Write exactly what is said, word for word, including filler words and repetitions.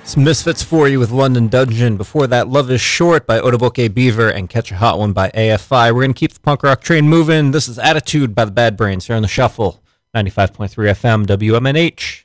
Some Misfits for you with London Dungeon. Before that, Love is Short by Otoboke Beaver and Catch a Hot One by A F I. We're going to keep the punk rock train moving. This is Attitude by the Bad Brains here on the Shuffle. ninety-five point three F M, W M N H.